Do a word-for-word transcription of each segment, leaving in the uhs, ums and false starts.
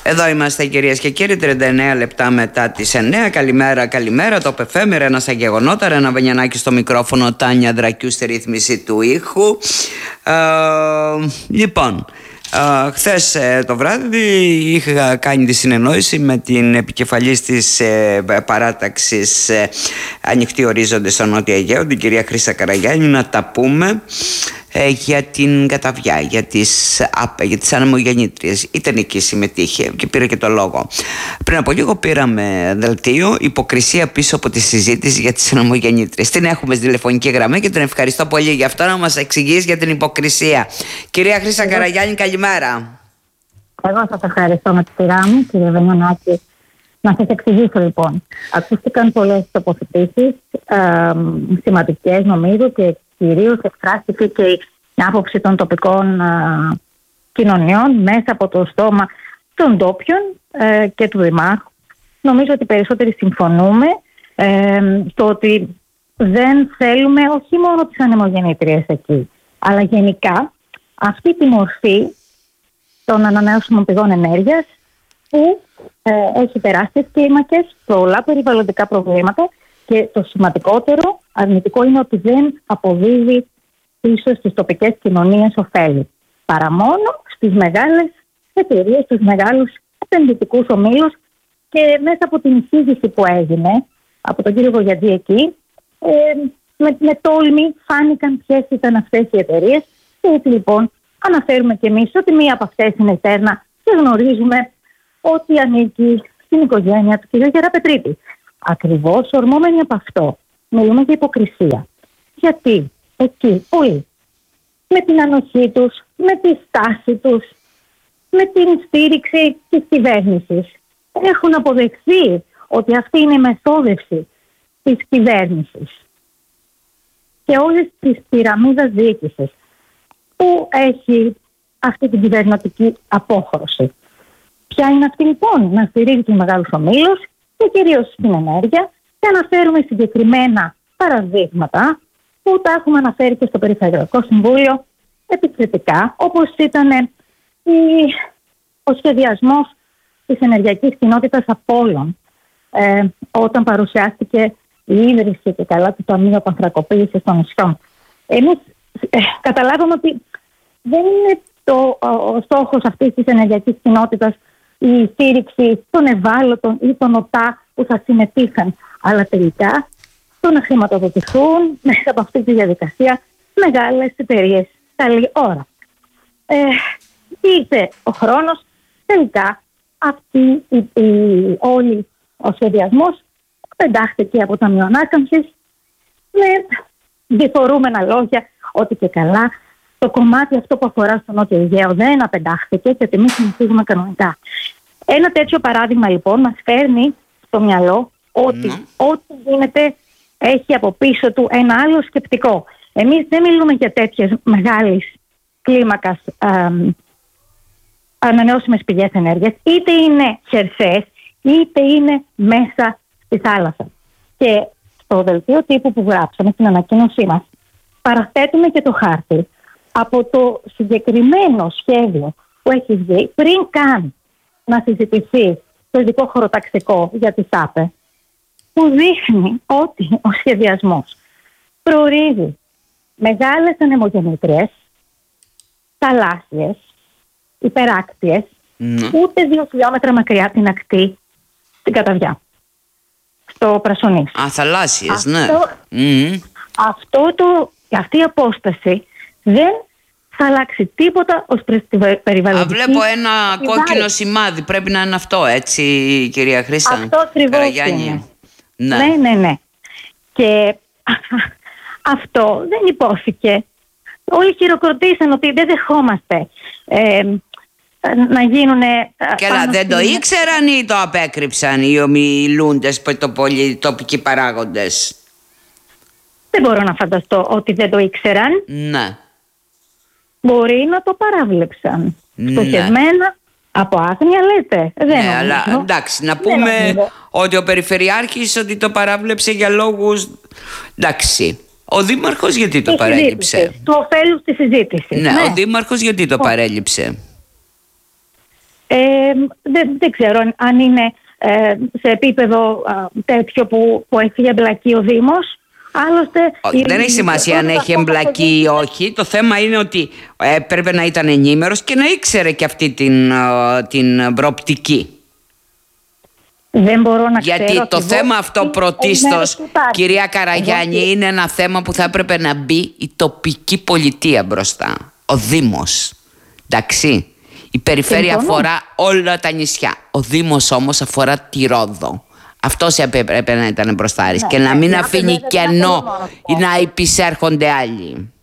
Εδώ είμαστε, κυρίες και κύριοι, τριάντα εννέα λεπτά μετά τις εννέα. Καλημέρα, καλημέρα. Το πεφέμερε ένα σαν γεγονότα. Ένα Βανιανάκη στο μικρόφωνο, Τάνια Δρακιού στη ρύθμιση του ήχου. Ε, λοιπόν, ε, χθες ε, το βράδυ είχα κάνει τη συνεννόηση με την επικεφαλής της ε, παράταξης ε, Ανοιχτοί Ορίζοντες στο Νότιο Αιγαίο, την κυρία Χρύσα Καραγιάννη, να τα πούμε ε, για την καταβιά, για τις ΑΠΕ, για τις ανεμογεννήτριες. Ήταν εκεί, συμμετείχε και πήρε και το λόγο. Πριν από λίγο πήραμε δελτίο, υποκρισία πίσω από τη συζήτηση για τις ανεμογεννήτριες. Την έχουμε στη τηλεφωνική γραμμή και την ευχαριστώ πολύ για αυτό, να μας εξηγήσει για την υποκρισία. Κυρία Χρύσα Εγώ... Καραγιάννη, καλημέρα. Εγώ σας ευχαριστώ με τη σειρά μου, κύριε Βανιανάκη. Να σας εξηγήσω λοιπόν. Ακούστηκαν πολλές τοποθετήσεις, ε, σημαντικές νομίζω, και κυρίως εκφράστηκε και η άποψη των τοπικών ε, κοινωνιών μέσα από το στόμα των ντόπιων ε, και του Δημάρχου. Νομίζω ότι περισσότεροι συμφωνούμε ε, στο ότι δεν θέλουμε όχι μόνο τις ανεμογεννήτριες εκεί, αλλά γενικά αυτή τη μορφή των ανανεώσιμων πηγών ενέργειας που ε, έχει τεράστιες κλίμακες, πολλά περιβαλλοντικά προβλήματα, και το σημαντικότερο αρνητικό είναι ότι δεν αποδίδει πίσω στις τοπικές κοινωνίες ωφέλη, παρά μόνο στις μεγάλες εταιρείες, στους μεγάλους επενδυτικούς ομίλους. Και μέσα από την εισήγηση που έγινε από τον κύριο Γογιατζή εκεί, ε, με, με τόλμη φάνηκαν ποιες ήταν αυτές οι εταιρείες, και έτσι λοιπόν αναφέρουμε και εμείς ότι μία από αυτές είναι η Τέρνα και γνωρίζουμε ότι ανήκει στην οικογένεια του κ. Γεραπετρίτη. Ακριβώς ορμόμενοι από αυτό μιλούμε για υποκρισία. Γιατί εκεί όλοι με την ανοχή τους, με τη στάση τους, με την στήριξη της κυβέρνησης έχουν αποδεχθεί ότι αυτή είναι η μεθόδευση της κυβέρνησης και όλης της πυραμίδας διοίκησης που έχει αυτή την κυβερνητική απόχρωση. Ποια είναι αυτή λοιπόν? Να στηρίζει τους μεγάλους ομίλους και κυρίως στην ενέργεια, και αναφέρουμε συγκεκριμένα παραδείγματα που τα έχουμε αναφέρει και στο Περιφερειακό Συμβούλιο επικριτικά, όπως ήταν η, ο σχεδιασμός της ενεργειακής κοινότητας Απόλλων, ε, όταν παρουσιάστηκε η ίδρυση και καλά του Ταμείου Πανθρακοποίησης των νησιών. Εμείς ε, καταλάβαμε ότι δεν είναι το, ο, ο στόχος αυτής της ενεργειακής κοινότητας η στήριξη των ευάλωτων ή των ΟΤΑ που θα συμμετείχαν, αλλά τελικά το να χρηματοδοτηθούν μέσα από αυτή τη διαδικασία μεγάλες εταιρείες. Καλή ώρα. Ε, ήρθε ο χρόνος, τελικά αυτή η, η, όλη ο σχεδιασμός πεντάχθηκε από το Ταμείο Ανάκαμψης με διφορούμενα λόγια ότι και καλά το κομμάτι αυτό που αφορά στο Νότιο Αιγαίο δεν απεντάχθηκε και ότι εμείς συνεχίζουμε κανονικά. Ένα τέτοιο παράδειγμα λοιπόν μας φέρνει στο μυαλό ότι mm. ό,τι γίνεται έχει από πίσω του ένα άλλο σκεπτικό. Εμείς δεν μιλούμε για τέτοιες μεγάλες κλίμακας ε, ανανεώσιμες πηγές ενέργειας, είτε είναι χερσαίες είτε είναι μέσα στη θάλασσα. Και στο δελτίο τύπου που γράψαμε στην ανακοίνωσή μας παραθέτουμε και το χάρτη από το συγκεκριμένο σχέδιο που έχει βγει πριν καν να συζητηθεί το ειδικό χωροταξικό για τις ΑΠΕ, που δείχνει ότι ο σχεδιασμός προορίζει μεγάλες ανεμογεννήτριες, θαλάσσιες, υπεράκτιες, mm. ούτε δύο χιλιόμετρα μακριά από την ακτή, στην Καταβιά, στο Πρασονής. Α, θαλάσσιες, αυτό, ναι. Mm. Αυτό το, αυτή η απόσταση δεν θα αλλάξει τίποτα ως προς την περιβαλλοντική. Α, βλέπω ένα κόκκινο σημάδι. Πρέπει να είναι αυτό, έτσι, κυρία Χρύσα? Αυτό ακριβώς είναι. Ναι. ναι, ναι, ναι. Και αυτό δεν υπόθηκε. Όλοι χειροκροτήσαν ότι δεν δεχόμαστε ε, να γίνουν. Καλά, δεν το ήξεραν ή το απέκρυψαν οι ομιλούντες, οι τοπικοί παράγοντες? Δεν μπορώ να φανταστώ ότι δεν το ήξεραν. Ναι. Μπορεί να το παράβλεψαν. Ναι. Στοχευμένα, από άγνοια λέτε. Δεν ναι, νομίζω. αλλά εντάξει, να πούμε ότι ο Περιφερειάρχης ότι το παράβλεψε για λόγους. Εντάξει. Ο Δήμαρχος γιατί το παρέλειψε? Του ωφέλους στη συζήτηση. Ναι, ναι, ο Δήμαρχος γιατί το παρέλειψε? Ε, δεν, δεν ξέρω αν είναι ε, σε επίπεδο ε, τέτοιο που, που έχει εμπλακεί ο Δήμος. Άλλωστε, η, δεν έχει σημασία αν έχει εμπλακεί ή όχι. Το θέμα είναι ότι έπρεπε να ήταν ενήμερος και να ήξερε και αυτή την, την προοπτική. Δεν μπορώ να Γιατί ξέρω το θέμα αυτό πρωτίστως, κυρία Καραγιάννη, Εγώ... είναι ένα θέμα που θα έπρεπε να μπει η τοπική πολιτεία μπροστά. Ο Δήμος. Εντάξει. Η περιφέρεια Συμφωνώ. αφορά όλα τα νησιά. Ο Δήμος όμως αφορά τη Ρόδο. Αυτός έπρεπε να ήταν μπροστάρης, ναι, και να μην ναι, αφήνει κενό ή να υπησέρχονται άλλοι.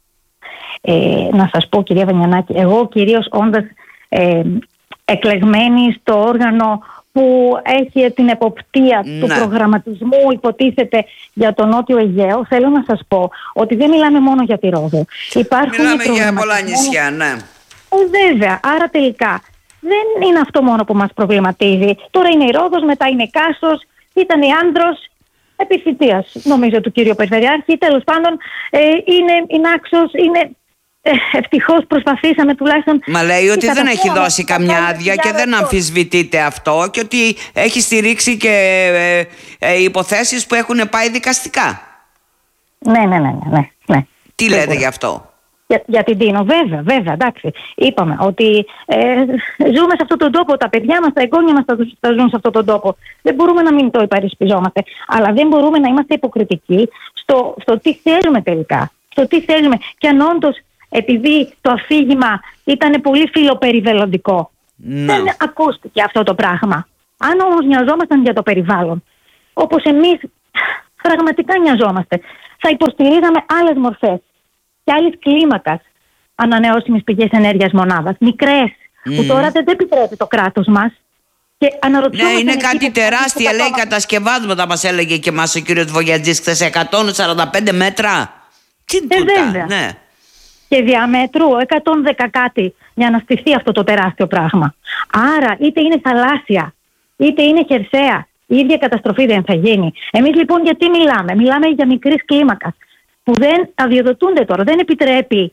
Ε, να σας πω, κυρία Βανιανάκη, εγώ κυρίως όντας ε, εκλεγμένη στο όργανο που έχει την εποπτεία, ναι, του προγραμματισμού, υποτίθεται, για το Νότιο Αιγαίο, θέλω να σας πω ότι δεν μιλάμε μόνο για τη Ρόδο. Μιλάμε για πολλά νησιά, ναι. Ε, βέβαια, άρα τελικά δεν είναι αυτό μόνο που μας προβληματίζει. Τώρα είναι η Ρόδος, μετά είναι η Κάσος, ήταν η Άνδρος, επιθυμίας νομίζω του κύριου Περιφερειάρχη. Τέλος πάντων, ε, είναι η Νάξος, είναι... Ε, ευτυχώς προσπαθήσαμε τουλάχιστον. Μα λέει ότι δεν έχει δώσει καμιά άδεια και δεν αμφισβητείται αυτό, και ότι έχει στηρίξει και ε, ε, υποθέσεις που έχουν πάει δικαστικά. Ναι, ναι, ναι, ναι, ναι. Τι Σίγουρα. λέτε γι' αυτό? Για, για την Τίνο, βέβαια, βέβαια, εντάξει. Είπαμε ότι ε, ζούμε σε αυτόν τον τόπο. Τα παιδιά μας, τα εγγόνια μας θα, θα ζουν σε αυτόν τον τόπο. Δεν μπορούμε να μην το υπερισπιζόμαστε. Αλλά δεν μπορούμε να είμαστε υποκριτικοί στο, στο τι θέλουμε τελικά. Στο τι θέλουμε. Και αν όντως, επειδή το αφήγημα ήταν πολύ φιλοπεριβαλλοντικό, no. δεν ακούστηκε αυτό το πράγμα. Αν όμως νοιαζόμασταν για το περιβάλλον, όπως εμείς πραγματικά νοιαζόμαστε, θα υποστηρίζαμε άλλες μορφές και άλλης κλίμακας ανανεώσιμες πηγές ενέργειας μονάδας, μικρές, mm. που τώρα δεν το επιτρέπει το κράτος μας. Και ναι, είναι κάτι τεράστια, λέει, κατασκευάσματα, μας έλεγε και μας ο κύριος Βογιατζής χθες, εκατόν σαράντα πέντε μέτρα. Τι είναι τούτα, ναι. Και διαμέτρου εκατόν δέκα κάτι για να στηθεί αυτό το τεράστιο πράγμα. Άρα είτε είναι θαλάσσια, είτε είναι χερσαία, η ίδια καταστροφή δεν θα γίνει. Εμείς λοιπόν γιατί μιλάμε? Μιλάμε για μικρής κλίμακας που δεν αδειοδοτούνται τώρα. Δεν επιτρέπει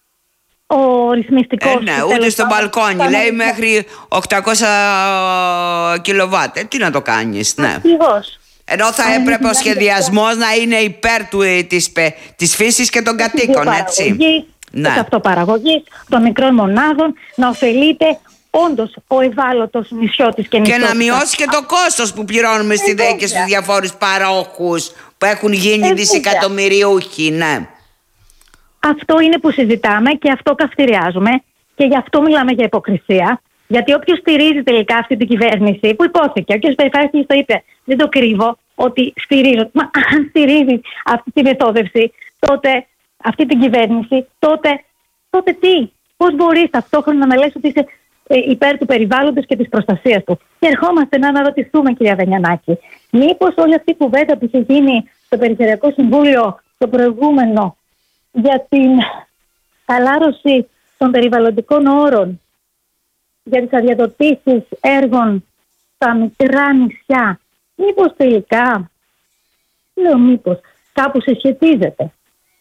ο ρυθμιστικός... Ε, ναι, ούτε στο μπαλκόνι. Λέει μέχρι οκτακόσια κιλοβάτ. Ε, τι να το κάνεις, ναι. Ακριβώς. Ενώ θα έπρεπε ο σχεδιασμός να είναι υπέρ του, της, της φύσης και των κατοίκων, έτσι. Ναι. Της αυτοπαραγωγής, των μικρών μονάδων, να ωφελείται όντως ο ευάλωτος νησιώτης και νησιώτης. Και να μειώσει και το κόστος που πληρώνουμε στη ΔΕΗ και στους διαφόρους παρόχους που έχουν γίνει δισεκατομμυριούχοι, ναι. Αυτό είναι που συζητάμε και αυτό καυτηριάζουμε και γι' αυτό μιλάμε για υποκρισία. Γιατί όποιος στηρίζει τελικά αυτή την κυβέρνηση, που υπόθηκε, ο κ. Περιφερειάρχης το είπε, δεν το κρύβω, ότι στηρίζω. Μα αν στηρίζει αυτή τη μεθόδευση, τότε αυτή την κυβέρνηση, τότε, τότε τι? Πώς μπορείς ταυτόχρονα να λες ότι είσαι ε, υπέρ του περιβάλλοντος και της προστασίας του? Και ερχόμαστε να αναρωτηθούμε, κυρία Βενιανάκη, μήπως όλη αυτή η κουβέντα που είχε γίνει στο Περιφερειακό Συμβούλιο το προηγούμενο για την χαλάρωση των περιβαλλοντικών όρων, για τις αδειοδοτήσεις έργων στα μικρά νησιά, μήπως τελικά, λέω μήπως, κάπου συσχετίζεται?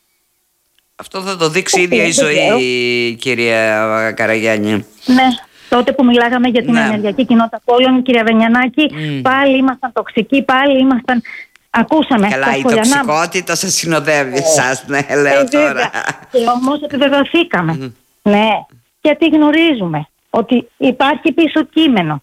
Αυτό θα το δείξει η ίδια η ζωή, κυρία Καραγιάννη. Ναι, τότε που μιλάγαμε για την ναι. ενεργειακή κοινότητα πόλεων, κυρία Βενιανάκη, mm. πάλι ήμασταν τοξικοί, πάλι ήμασταν... Ακούσαμε. Καλά, η τοξικότητα σας συνοδεύει εσάς, ναι, λέω ε, τώρα. Και όμως επιβεβαιωθήκαμε. Mm. Ναι, γιατί γνωρίζουμε ότι υπάρχει πίσω κείμενο.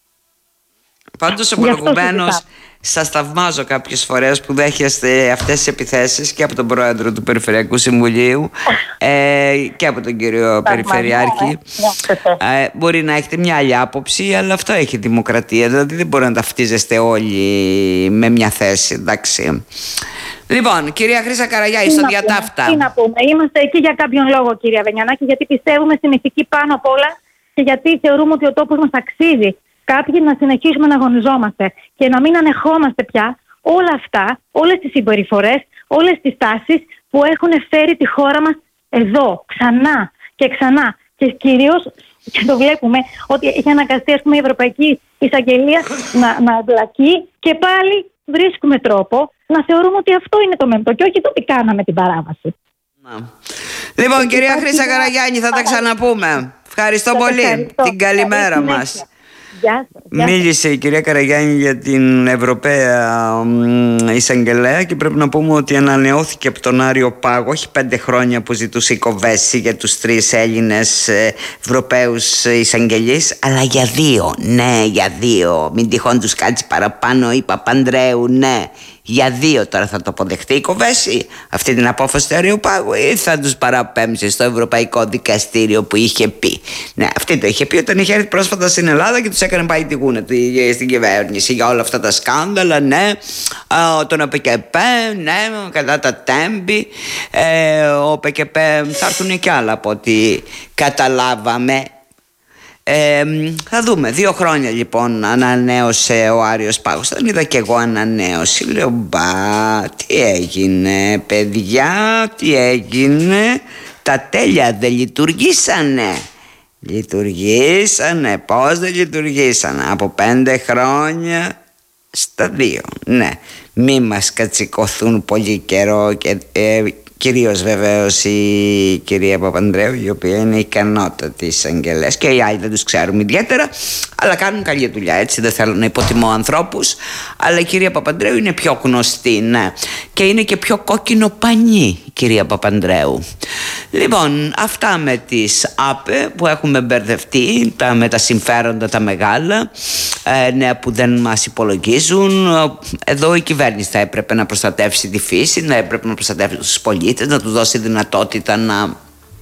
Πάντως προηγουμένως σας θαυμάζω κάποιες φορές που δέχεστε αυτές τις επιθέσεις και από τον πρόεδρο του Περιφερειακού Συμβουλίου ε, και από τον κύριο Περιφερειάρχη. Ε, μπορεί να έχετε μια άλλη άποψη, αλλά αυτό έχει δημοκρατία. Δηλαδή δεν μπορεί να ταυτίζεστε όλοι με μια θέση, εντάξει. Λοιπόν, κυρία Χρύσα Καραγιάννη, στο διατάφτα. Τι να πούμε, είμαστε εκεί για κάποιον λόγο, κυρία Βενιανάκη, γιατί πιστεύουμε στην ηθική πάνω απ' όλα και γιατί θεωρούμε ότι ο τόπος μας αξίζει κάποιοι να συνεχίσουμε να αγωνιζόμαστε και να μην ανεχόμαστε πια όλα αυτά, όλες τις συμπεριφορές, όλες τις τάσεις που έχουν φέρει τη χώρα μας εδώ, ξανά και ξανά. Και κυρίως, και το βλέπουμε, ότι έχει αναγκαστεί, ας πούμε, η Ευρωπαϊκή Εισαγγελία να, να εμπλακεί και πάλι βρίσκουμε τρόπο να θεωρούμε ότι αυτό είναι το μεμπτό και όχι το τι κάναμε την παράβαση. Να. Λοιπόν, κυρία Χρύσα Καραγιάννη, θα τα ξαναπούμε. Ευχαριστώ Σας πολύ. ευχαριστώ. Την καλημέρα Καλή μας. συνέχεια. Γεια σας. Γεια σας. Μίλησε η κυρία Καραγιάννη για την Ευρωπαία μ, εισαγγελέα και πρέπει να πούμε ότι ανανεώθηκε από τον Άριο Πάγο. Όχι πέντε χρόνια που ζητούσε η Κοβέση για τους τρεις Έλληνες ε, Ευρωπαίους εισαγγελείς, αλλά για δύο. Ναι, για δύο. Μην τυχόν τους κάτσει παραπάνω η Παπανδρέου. Ναι, για δύο. Τώρα θα το αποδεχτεί η Κοβέση αυτή την απόφαση του Άριου Πάγου ή θα τους παραπέμψει στο Ευρωπαϊκό Δικαστήριο που είχε πει? Ναι, αυτή το είχε πει όταν είχε έρθει πρόσφατα στην Ελλάδα και τους έκανε πάει τη γούνα στην κυβέρνηση για όλα αυτά τα σκάνδαλα. Ναι, τον ΠΚΠ, ναι, κατά τα τέμπη. Ε, ο ΠΚΠ θα έρθουν κι άλλα από ό,τι καταλάβαμε. Ε, θα δούμε. Δύο χρόνια λοιπόν ανανέωσε ο Άριος Πάγος. Τον είδα κι εγώ ανανέωση. Λέω μπα, τι έγινε παιδιά, τι έγινε? Τα τέλεια δεν λειτουργήσανε? Λειτουργήσανε. Πώς δεν λειτουργήσανε? Από πέντε χρόνια στα δύο. Ναι, μη μας κατσικωθούν πολύ καιρό και ε, κυρίως βεβαίως η κυρία Παπανδρέου, η οποία είναι ικανότατη εισαγγελέας, και οι άλλοι δεν τους ξέρουμε ιδιαίτερα, αλλά κάνουν καλή δουλειά, έτσι, δεν θέλω να υποτιμώ ανθρώπους, αλλά η κυρία Παπανδρέου είναι πιο γνωστή, ναι, και είναι και πιο κόκκινο πανί η κυρία Παπανδρέου. Λοιπόν, αυτά με τις ΑΠΕ που έχουμε μπερδευτεί, τα, με τα συμφέροντα τα μεγάλα, ε, ναι, που δεν μας υπολογίζουν. Εδώ η κυβέρνηση θα έπρεπε να προστατεύσει τη φύση, να έπρεπε να προστατεύσει τους πολίτες, να τους δώσει δυνατότητα να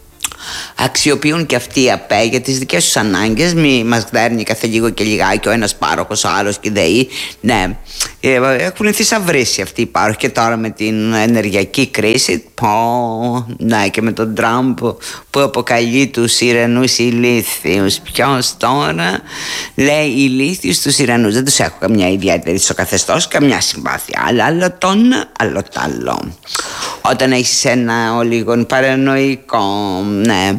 αξιοποιούν και αυτοί οι ΑΠΕ για τις δικές τους ανάγκες. Μη μας δέρνει κάθε λίγο και λιγάκι ο ένας πάροχος, ο άλλος και ΔΕΗ. Ναι, έχουν θησαυρίσει αυτοί οι πάροχοι και τώρα με την ενεργειακή κρίση. Πω, ναι, και με τον Τραμπ που αποκαλεί τους Ιρανούς ηλίθιους. Ποιος τώρα λέει ηλίθιους τους Ιρανούς? Δεν τους έχω καμιά ιδιαίτερη στο καθεστώς, καμιά συμπάθεια. Αλλά άλλο τον, άλλο τ' άλλο. Όταν έχεις ένα ολίγον παρανοϊκό, ναι,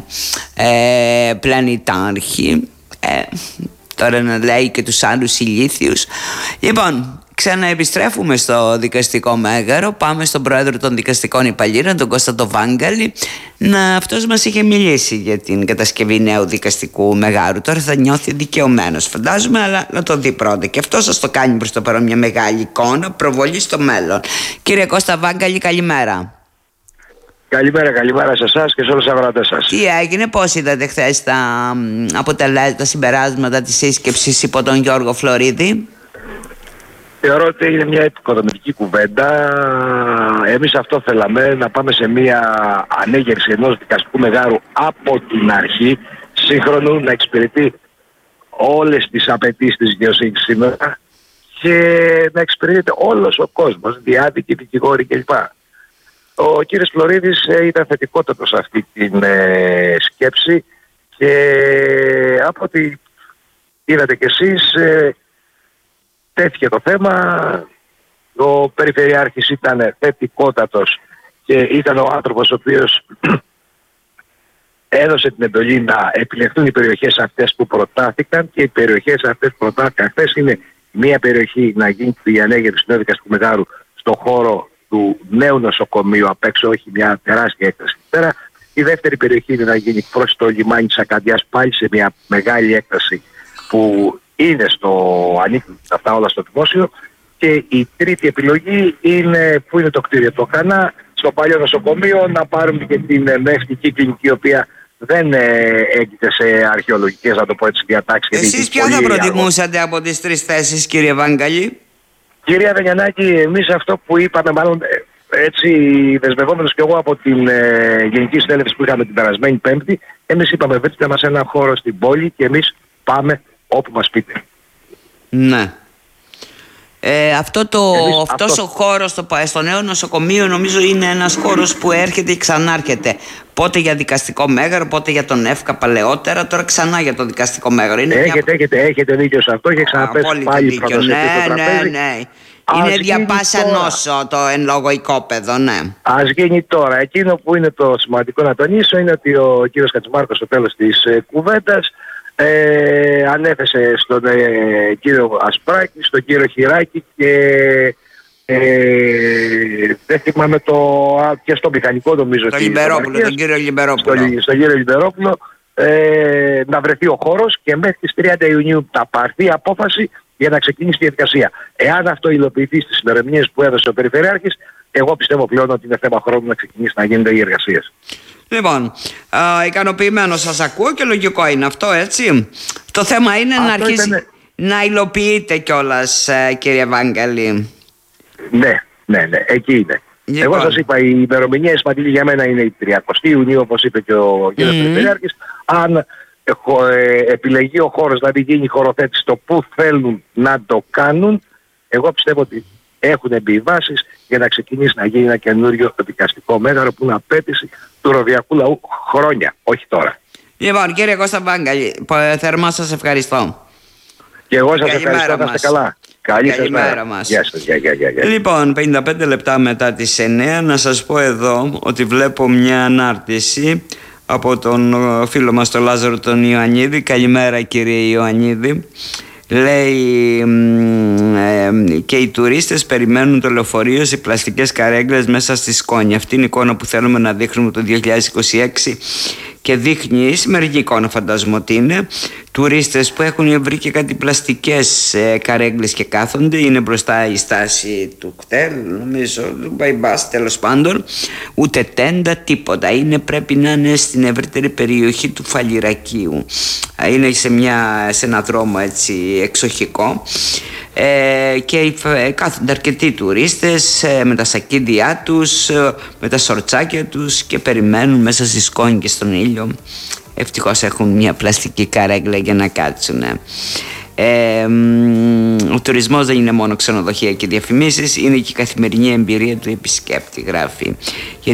ε, πλανητάρχη, ε, τώρα να λέει και τους άλλους ηλίθιους. Λοιπόν, ξαναεπιστρέφουμε στο δικαστικό μέγαρο. Πάμε στον πρόεδρο των δικαστικών υπαλλήλων, τον Κώστα το Βάγκαλη. Να, αυτός μας είχε μιλήσει για την κατασκευή νέου δικαστικού μεγάρου. Τώρα θα νιώθει δικαιωμένος, φαντάζομαι, αλλά να το δει πρώτα. Και αυτό σας το κάνει προς το παρόν μια μεγάλη εικόνα, προβολή στο μέλλον. Κύριε Κώστα Βάγκαλη, καλημέρα. Καλημέρα, καλημέρα σε εσάς και σε όλους τους αγρότες σας. Τι έγινε, πώς είδατε χθες τα αποτελέσματα, τα συμπεράσματα της σύσκεψης υπό τον Γιώργο Φλωρίδη? Θεωρώ ότι έγινε μια επικοδομητική κουβέντα. Εμείς αυτό θέλαμε, να πάμε σε μια ανέγερση ενός δικαστικού μεγάρου από την αρχή, σύγχρονου, να εξυπηρετεί όλες τις απαιτήσεις της δικαιοσύνης σήμερα και να εξυπηρετείται όλος ο κόσμος, διάδικοι, δικηγόροι κλπ. Ο κύριος Φλωρίδης ήταν θετικότατος σε αυτή την ε, σκέψη και από ό,τι είδατε κι εσείς, ε, τέθηκε το θέμα. Ο Περιφερειάρχης ήταν θετικότατος και ήταν ο άνθρωπος ο οποίος έδωσε την εντολή να επιλεχθούν οι περιοχές αυτές που προτάθηκαν, και οι περιοχές αυτές που προτάθηκαν χθες είναι μία περιοχή να γίνει η ανέγερση του νέου δικαστικού μεγάρου στον χώρο του νέου νοσοκομείου απ' έξω, όχι μια τεράστια έκταση εκεί πέρα. Η δεύτερη περιοχή είναι να γίνει προς το λιμάνι της Ακαντιάς, πάλι σε μια μεγάλη έκταση που είναι στο, ανήκουν αυτά όλα στο δημόσιο. Και η τρίτη επιλογή είναι που είναι το κτίριο του Χανά, στο παλιό νοσοκομείο, να πάρουμε και την νευτική κλινική, η οποία δεν ε, έγκυται σε αρχαιολογικές, να το πω έτσι, διατάξεις. Εσείς ποια θα προτιμούσατε από τις τρεις θέσεις, κύριε Βάγκαλη? Κυρία Βενιανάκη, εμείς αυτό που είπαμε, μάλλον έτσι δεσμευόμενος και εγώ από την ε, Γενική Συνέλευση που είχαμε την περασμένη Πέμπτη, εμείς είπαμε βρείτε μας ένα χώρο στην πόλη και εμείς πάμε όπου μας πείτε. Ναι. Ε, αυτό το, εμείς, αυτός αυτό... ο χώρος στο, στο νέο νοσοκομείο νομίζω είναι ένας χώρος που έρχεται και ξανάρχεται. Πότε για δικαστικό μέγαρο, πότε για τον ΕΦΚΑ παλαιότερα, τώρα ξανά για το δικαστικό μέγαρο. Είναι έχετε, μια... έχετε, έχετε δίκιο σε αυτό και ξαναπέσει πάλι η προδοσία ναι, στο τραπέζι. Ναι, ναι. Είναι διαπάσα νόσο το εν λόγω οικόπεδο, ναι. Ας γίνει τώρα. Εκείνο που είναι το σημαντικό να τονίσω είναι ότι ο κύριος Κατσιμάρκος στο τέλος της ε, κουβέντας ε, ανέθεσε στον ε, κύριο Ασπράκη, στον κύριο Χειράκη και ε, δεν θυμάμαι το, και στο μηχανικό νομίζω. Το Λιμπερόπουλο, τον κύριο Λιμπερόπουλο. Στο, στον κύριο Λιμπερόπουλο ε, να βρεθεί ο χώρος και μέχρι τις τριάντα Ιουνίου θα πάρθει απόφαση για να ξεκινήσει η διαδικασία. Εάν αυτό υλοποιηθεί στις ημερομηνίες που έδωσε ο Περιφερειάρχης, εγώ πιστεύω πλέον ότι είναι θέμα χρόνου να ξεκινήσει να γίνονται οι εργασίες. Λοιπόν, α, ικανοποιημένος σας ακούω και λογικό είναι αυτό, έτσι. Το θέμα είναι αυτό να αρχίσει ήταν... να υλοποιείται κιόλας, κύριε Βάγγαλη. Ναι, ναι, ναι, εκεί είναι. Λοιπόν. Εγώ σας είπα, η ημερομηνία σημαντική για μένα είναι η τριάντα Ιουνίου, όπως είπε και ο κ. Mm-hmm. Περιφερειάρχης. Αν ε, επιλεγεί ο χώρος να μην γίνει χωροθέτηση το που θέλουν να το κάνουν, εγώ πιστεύω ότι έχουν μπει οι βάσεις για να ξεκινήσει να γίνει ένα καινούριο δικαστικό μέγαρο που είναι απέτηση του ροδιακού λαού χρόνια, όχι τώρα. Λοιπόν, κύριε Κώστα Βάγγαλη, θερμά σας ευχαριστώ. Και εγώ σας ευχαριστώ, να είστε καλά. Καλή σας μέρα μας. Γεια σας, γεια, γεια, γεια, γεια. Λοιπόν, πενήντα πέντε λεπτά μετά τις εννέα, να σας πω εδώ ότι βλέπω μια ανάρτηση από τον φίλο μας τον Λάζαρο τον Ιωαννίδη. Καλημέρα, κύριε Ιωαννίδη. Λέει ε, και οι τουρίστες περιμένουν το λεωφορείο σε πλαστικές καρέγκλες μέσα στη σκόνη. Αυτή είναι η εικόνα που θέλουμε να δείχνουμε το δύο χιλιάδες είκοσι έξι και δείχνει η σημερινή εικόνα, φαντάζομαι ότι είναι τουρίστες που έχουν βρει και κάτι πλαστικές ε, καρέγκλες και κάθονται. Είναι μπροστά η στάση του κτέλ, νομίζω, του bypass, τέλος πάντων. Ούτε τέντα, τίποτα. Είναι, πρέπει να είναι στην ευρύτερη περιοχή του Φαλιρακίου. Είναι σε, μια, σε ένα δρόμο έτσι εξοχικό. Ε, και ε, κάθονται αρκετοί τουρίστες ε, με τα σακίδια τους, ε, με τα σορτσάκια τους και περιμένουν μέσα στη σκόνη και στον ήλιο. Ευτυχώς έχουν μια πλαστική καρέγκλα για να κάτσουν. Ε, ο τουρισμός δεν είναι μόνο ξενοδοχεία και διαφημίσεις, είναι και η καθημερινή εμπειρία του επισκέπτη, γράφει.